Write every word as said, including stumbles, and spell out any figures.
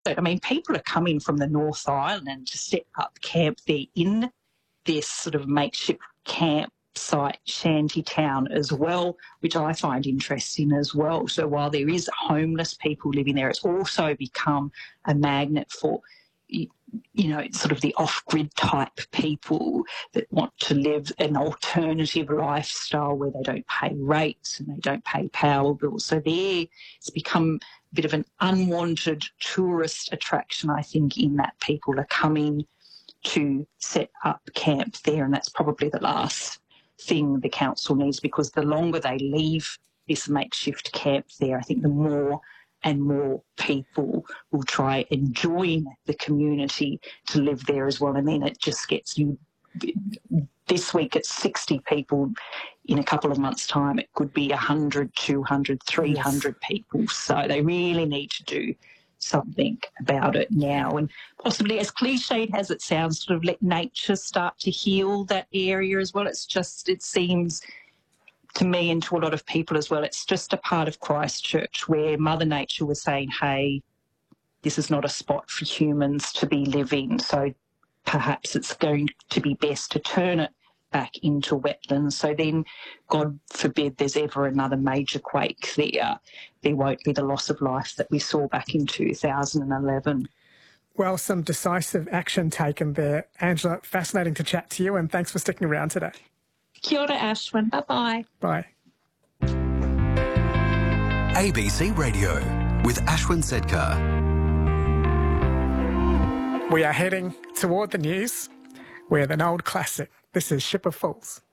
I mean, people are coming from the North Island to set up camp there in this sort of makeshift campsite shanty town as well, which I find interesting as well. So while there is homeless people living there, it's also become a magnet for, you know, sort of the off-grid type people that want to live an alternative lifestyle where they don't pay rates and they don't pay power bills. So there it's become a bit of an unwanted tourist attraction, I think, in that people are coming to set up camp there, and that's probably the last thing the council needs, because the longer they leave this makeshift camp there, I think the more and more people will try and join the community to live there as well. And then it just gets you, this week it's sixty people. In a couple of months' time, it could be one hundred, two hundred, three hundred yes. people. So they really need to do something about it now, and possibly, as cliched as it sounds, sort of let nature start to heal that area as well. It's just, it seems to me and to a lot of people as well, it's just a part of Christchurch where Mother Nature was saying, hey, this is not a spot for humans to be living, so perhaps it's going to be best to turn it back into wetlands. So then, God forbid there's ever another major quake there, there won't be the loss of life that we saw back in two thousand eleven. Well, some decisive action taken there. Angela, fascinating to chat to you, and thanks for sticking around today. Kia ora, Ashwin. Bye-bye. Bye. A B C Radio with Ashwin Sedkar. We are heading toward the news with an old classic. This is Ship of Fools.